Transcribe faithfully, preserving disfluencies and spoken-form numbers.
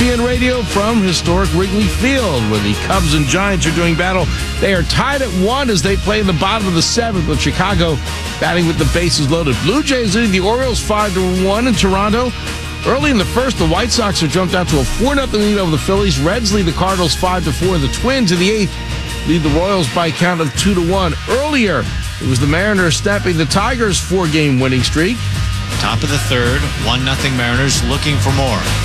S P N Radio from historic Wrigley Field, where the Cubs and Giants are doing battle. They are tied at one as they play in the bottom of the seventh, with Chicago batting with the bases loaded. Blue Jays leading the Orioles five to one in Toronto. Early in the first, the White Sox have jumped out to a four nothing lead over the Phillies. Reds lead the Cardinals five to four. The Twins in the eighth lead the Royals by a count of two to one. Earlier, it was the Mariners snapping the Tigers' four-game winning streak. Top of the third, one nothing Mariners looking for more.